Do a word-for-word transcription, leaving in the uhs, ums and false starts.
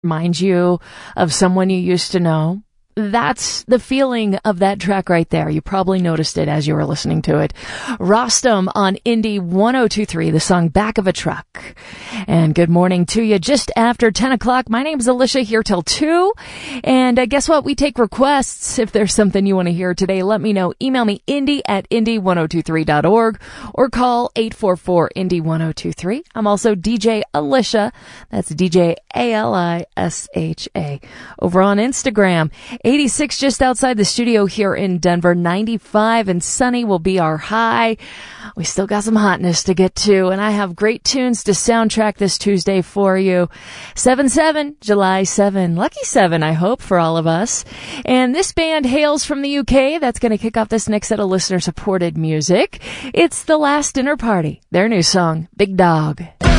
remind you of someone you used to know? That's the feeling of that track right there. You probably noticed it as you were listening to it. Rostam on Indie one oh two point three, the song Back of a Truck. And good morning to you just after ten o'clock. My name's Alicia, here till two. And uh, guess what? We take requests. If there's something you want to hear today, let me know. Email me, indie at indie one oh two three dot org, or call eight four four indie one oh two three. I'm also D J Alicia. That's D J A L I S H A. Over on Instagram. eighty-six just outside the studio here in Denver. ninety-five and sunny will be our high. We still got some hotness to get to, and I have great tunes to soundtrack this Tuesday for you. seven seven, July seventh. Lucky seven, I hope, for all of us. And this band hails from the U K. That's going to kick off this next set of listener-supported music. It's The Last Dinner Party. Their new song, Big Dog.